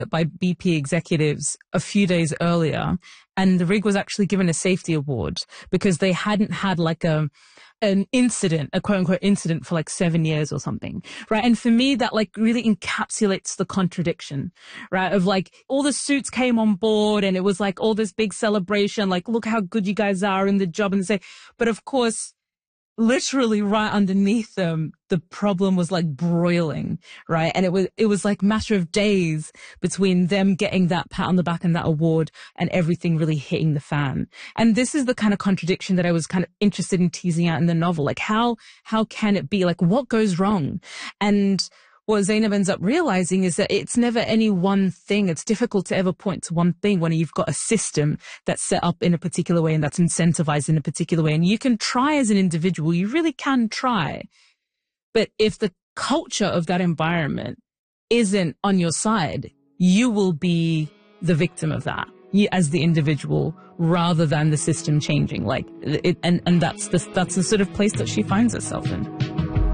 by BP executives a few days earlier, and the rig was actually given a safety award because they hadn't had like an incident, a quote unquote incident for like 7 years or something, right? And for me, that like really encapsulates the contradiction, right? Of like all the suits came on board and it was like all this big celebration, like look how good you guys are in the job, and say, but of course, literally right underneath them, the problem was like broiling, right? And it was like matter of days between them getting that pat on the back and that award and everything really hitting the fan. And this is the kind of contradiction that I was kind of interested in teasing out in the novel. Like how can it be? Like what goes wrong? And what Zainab ends up realizing is that it's never any one thing. It's difficult to ever point to one thing when you've got a system that's set up in a particular way and that's incentivized in a particular way. And you can try as an individual, you really can try. But if the culture of that environment isn't on your side, you will be the victim of that, you, as the individual, rather than the system changing. Like and that's the sort of place that she finds herself in.